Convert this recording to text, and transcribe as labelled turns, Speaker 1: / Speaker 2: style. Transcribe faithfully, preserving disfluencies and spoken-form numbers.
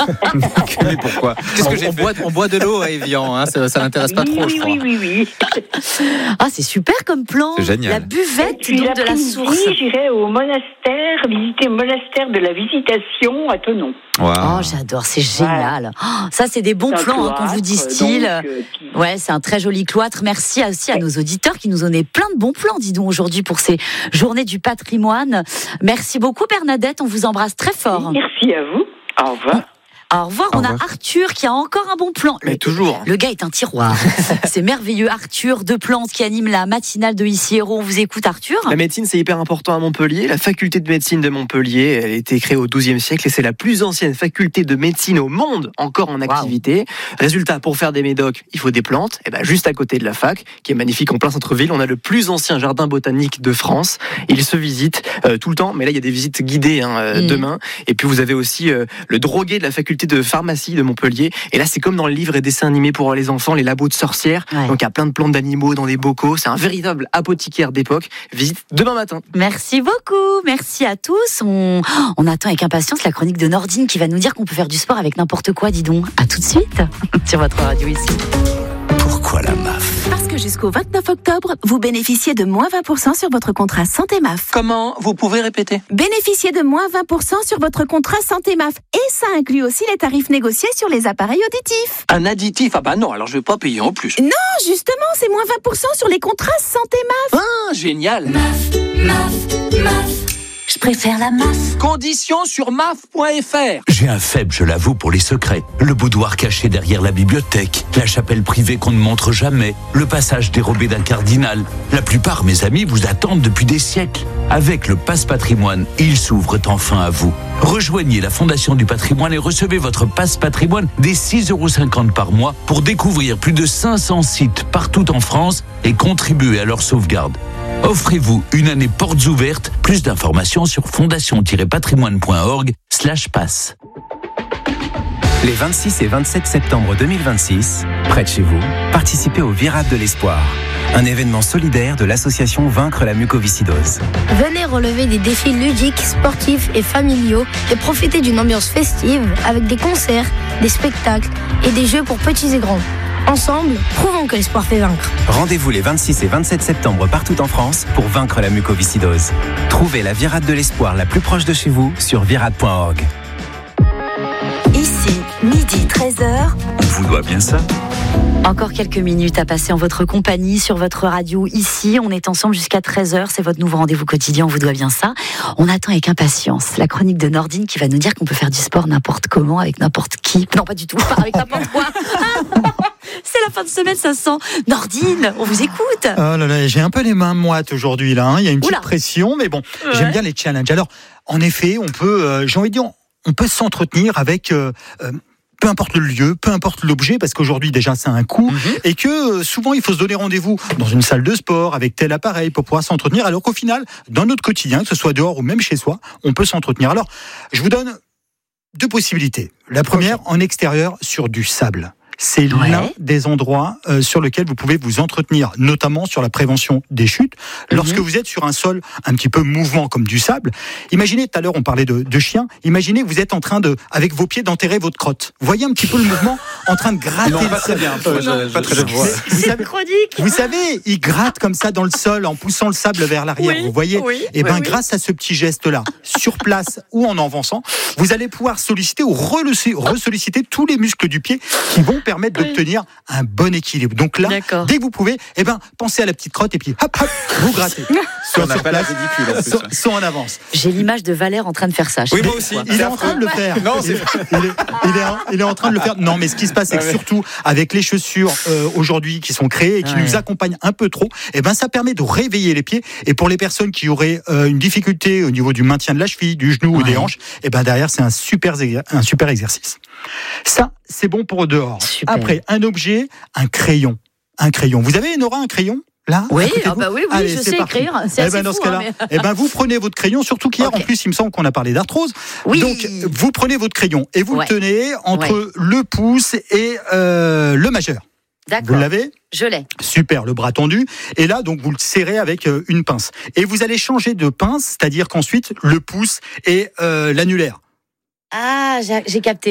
Speaker 1: Mais pourquoi ? Qu'est-ce que j'ai
Speaker 2: on, boit, on boit de l'eau à Évian, hein, ça, ça n'intéresse pas
Speaker 3: oui,
Speaker 2: trop,
Speaker 3: oui,
Speaker 2: je crois.
Speaker 3: oui, oui, oui.
Speaker 4: Ah, c'est super comme plan.
Speaker 1: C'est génial.
Speaker 4: La buvette
Speaker 3: Puis
Speaker 4: donc, de la
Speaker 3: l'après-midi,
Speaker 4: source.
Speaker 3: j'irai au monastère, visiter le monastère de la Visitation à Thonon.
Speaker 1: Wow.
Speaker 4: Oh, j'adore, c'est génial. Oh, ça, c'est des bons
Speaker 3: C'est un
Speaker 4: plans hein, qu'on vous
Speaker 3: cloître,
Speaker 4: distille.
Speaker 3: donc, euh, qui-
Speaker 4: Ouais, c'est un très joli cloître. Merci aussi à nos auditeurs qui nous ont donné plein de bons plans, dis donc, aujourd'hui pour ces journées du patrimoine. Merci beaucoup, Bernadette. On vous embrasse très fort.
Speaker 3: Merci à vous. Au revoir.
Speaker 4: Au revoir.
Speaker 1: Au
Speaker 4: On a
Speaker 1: revoir.
Speaker 4: Arthur qui a encore un bon plan.
Speaker 2: Mais
Speaker 4: Le-
Speaker 2: toujours.
Speaker 4: Le gars est un tiroir. C'est merveilleux. Arthur de Plantes qui anime la matinale de Ici Héros. On vous écoute, Arthur.
Speaker 5: La médecine, c'est hyper important à Montpellier. La faculté de médecine de Montpellier, elle a été créée au douzième siècle et c'est la plus ancienne faculté de médecine au monde encore en activité. Résultat, pour faire des médocs, il faut des plantes. Et ben, juste à côté de la fac, qui est magnifique en plein centre-ville, on a le plus ancien jardin botanique de France. Il se visite euh, tout le temps, mais là, il y a des visites guidées hein, euh,
Speaker 4: Mmh.
Speaker 5: demain. Et puis, vous avez aussi euh, le drogué de la faculté de pharmacie de Montpellier. Et là, c'est comme dans le livre et dessins animés pour les enfants, les labos de sorcières.
Speaker 4: Ouais.
Speaker 5: Donc, il y a plein de plantes d'animaux dans des bocaux. C'est un véritable apothicaire d'époque. Visite demain matin.
Speaker 4: Merci beaucoup, merci à tous. On, on attend avec impatience la chronique de Nordine qui va nous dire qu'on peut faire du sport avec n'importe quoi, dis donc. À tout de suite sur votre radio ici.
Speaker 6: Pourquoi la M A F ?
Speaker 7: Parce que jusqu'au vingt-neuf octobre, vous bénéficiez de moins vingt pour cent sur votre contrat Santé M A F.
Speaker 2: Comment ? Vous pouvez répéter ?
Speaker 7: Bénéficiez de moins vingt pour cent sur votre contrat Santé M A F. Et ça inclut aussi les tarifs négociés sur les appareils auditifs.
Speaker 2: Un additif ? Ah bah non, alors je vais pas payer en plus.
Speaker 7: Non, justement, c'est moins vingt pour cent sur les contrats Santé M A F.
Speaker 2: Ah, génial !
Speaker 7: Je préfère la M A F.
Speaker 2: Conditions sur m a f point f r.
Speaker 6: J'ai un faible, je l'avoue, pour les secrets. Le boudoir caché derrière la bibliothèque, la chapelle privée qu'on ne montre jamais, le passage dérobé d'un cardinal. La plupart, mes amis, vous attendent depuis des siècles. Avec le Passe Patrimoine, ils s'ouvrent enfin à vous. Rejoignez la Fondation du Patrimoine et recevez votre Passe Patrimoine dès six euros cinquante par mois pour découvrir plus de cinq cents sites partout en France et contribuer à leur sauvegarde. Offrez-vous une année portes ouvertes. Plus d'informations sur fondation-patrimoine.org slash passe.
Speaker 8: Les vingt-six et vingt-sept septembre deux mille vingt-six, près de chez vous, participez au Virade de l'Espoir, un événement solidaire de l'association Vaincre la mucoviscidose.
Speaker 9: Venez relever des défis ludiques, sportifs et familiaux et profiter d'une ambiance festive avec des concerts, des spectacles et des jeux pour petits et grands. Ensemble, prouvons que l'espoir fait vaincre.
Speaker 8: Rendez-vous les vingt-six et vingt-sept septembre partout en France pour vaincre la mucoviscidose. Trouvez la Virade de l'Espoir la plus proche de chez vous sur virade point org.
Speaker 7: Ici, midi treize heures.
Speaker 6: On vous doit bien ça.
Speaker 4: Encore quelques minutes à passer en votre compagnie sur votre radio ici. On est ensemble jusqu'à treize heures. C'est votre nouveau rendez-vous quotidien. On vous doit bien ça. On attend avec impatience la chronique de Nordine qui va nous dire qu'on peut faire du sport n'importe comment, avec n'importe qui. Non, pas du tout. Pas avec n'importe quoi. C'est la fin de semaine, ça se sent. Nordine, on vous écoute.
Speaker 10: Oh là là, j'ai un peu les mains moites aujourd'hui là. Hein. Il y a une petite
Speaker 4: Oula.
Speaker 10: pression, mais bon,
Speaker 4: Ouais.
Speaker 10: j'aime bien les challenges. Alors, en effet, on peut, euh, j'ai envie de dire, on peut s'entretenir avec. Euh, euh, peu importe le lieu, peu importe l'objet, parce qu'aujourd'hui déjà c'est un coût,
Speaker 2: Mm-hmm.
Speaker 10: et que euh, souvent il faut se donner rendez-vous dans une salle de sport avec tel appareil pour pouvoir s'entretenir, alors qu'au final, dans notre quotidien, que ce soit dehors ou même chez soi, on peut s'entretenir. Alors, je vous donne deux possibilités. La première, en extérieur, sur du sable. C'est
Speaker 4: Ouais.
Speaker 10: l'un des endroits euh, sur lequel vous pouvez vous entretenir, notamment sur la prévention des chutes. Lorsque vous êtes sur un sol un petit peu mouvant comme du sable, imaginez, tout à l'heure on parlait de, de chiens, imaginez que vous êtes en train de, avec vos pieds, d'enterrer votre crotte. Vous voyez un petit peu le mouvement en train de gratter
Speaker 2: Non,
Speaker 10: le
Speaker 2: pas très
Speaker 10: sol.
Speaker 2: bien.
Speaker 10: Euh,
Speaker 2: Je- je-
Speaker 1: pas très
Speaker 2: je
Speaker 1: bien.
Speaker 2: vois.
Speaker 10: Vous
Speaker 4: C'est
Speaker 10: savez,
Speaker 4: une chronique.
Speaker 10: vous savez, il gratte comme ça dans le sol en poussant le sable vers l'arrière.
Speaker 4: Oui,
Speaker 10: vous voyez
Speaker 4: oui,
Speaker 10: Et ben,
Speaker 4: oui, oui.
Speaker 10: grâce à ce petit geste-là, sur place ou en avançant, vous allez pouvoir solliciter ou ressolliciter tous les muscles du pied qui vont permettre
Speaker 4: Oui.
Speaker 10: d'obtenir un bon équilibre. Donc là,
Speaker 4: D'accord.
Speaker 10: dès que vous pouvez, eh ben, pensez à la petite crotte et puis hop, hop, vous grattez. Soit
Speaker 1: On n'a
Speaker 10: sur
Speaker 1: pas la
Speaker 10: place,
Speaker 1: ridicule en plus.
Speaker 10: soit, soit en avance.
Speaker 4: J'ai l'image de Valère en train de faire ça. Je
Speaker 2: Oui,
Speaker 4: sais
Speaker 2: moi
Speaker 4: pas
Speaker 2: aussi.
Speaker 4: pourquoi.
Speaker 10: Il est en train de le faire.
Speaker 2: Non,
Speaker 10: il,
Speaker 2: c'est-
Speaker 10: est, il, est, il, est en, il est en train de le faire. Non, mais ce qui se passe, c'est que
Speaker 2: Ouais.
Speaker 10: surtout avec les chaussures euh, aujourd'hui qui sont créées et qui
Speaker 4: Ouais.
Speaker 10: nous accompagnent un peu trop, eh ben ça permet de réveiller les pieds. Et pour les personnes qui auraient euh, une difficulté au niveau du maintien de la cheville, du genou ou
Speaker 4: Ouais.
Speaker 10: des hanches, eh ben derrière c'est un super exer- un super exercice. Ça, c'est bon pour dehors.
Speaker 4: Super.
Speaker 10: Après, un objet, un crayon, un crayon. Vous avez, Nora, un crayon? Là,
Speaker 4: Oui,
Speaker 10: à côté de
Speaker 4: ah
Speaker 10: vous
Speaker 4: bah oui, oui,
Speaker 10: Allez,
Speaker 4: je
Speaker 10: c'est
Speaker 4: sais
Speaker 10: parti.
Speaker 4: écrire. C'est
Speaker 10: Eh
Speaker 4: assez
Speaker 10: ben, dans
Speaker 4: fou,
Speaker 10: ce cas-là,
Speaker 4: hein, mais-
Speaker 10: eh ben, vous prenez votre crayon, surtout qu'hier,
Speaker 4: Ok.
Speaker 10: en plus, il me semble qu'on a parlé d'arthrose.
Speaker 4: Oui.
Speaker 10: Donc, vous prenez votre crayon et vous
Speaker 4: Ouais.
Speaker 10: le tenez entre
Speaker 4: Ouais.
Speaker 10: le pouce et euh, le majeur. Vous
Speaker 4: D'accord.
Speaker 10: l'avez?
Speaker 4: Je l'ai.
Speaker 10: Super, le bras tendu. Et là, donc, vous le serrez avec euh, une pince. Et vous allez changer de pince, c'est-à-dire qu'ensuite, le pouce et euh, l'annulaire.
Speaker 4: Ah, j'ai j'ai capté.